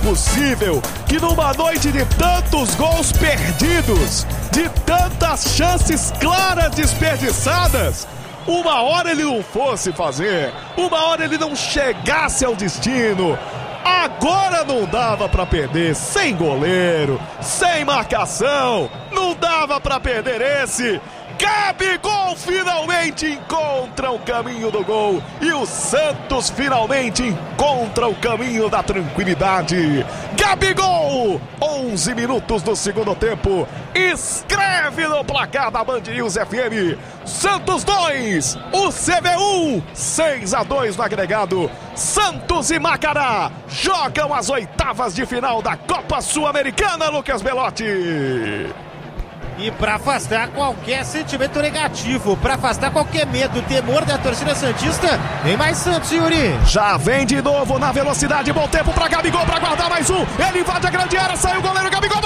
possível que numa noite de tantos gols perdidos, de tantas chances claras desperdiçadas, uma hora ele não fosse fazer, uma hora ele não chegasse ao destino. Agora não dava pra perder, sem goleiro, sem marcação, não dava pra perder esse. Gabigol finalmente encontra o caminho do gol e o Santos finalmente encontra o caminho da tranquilidade. Gabigol, 11 minutos do segundo tempo, escreve no placar da Band News FM. Santos 2, o CV1, 6-2 no agregado. Santos e Macará jogam as oitavas de final da Copa Sul-Americana, Lucas Belotti. E para afastar qualquer sentimento negativo, para afastar qualquer medo, temor da torcida santista, vem mais Santos, Yuri. Já vem de novo na velocidade, bom tempo para Gabigol para guardar mais um. Ele invade a grande área, saiu o goleiro, Gabigol.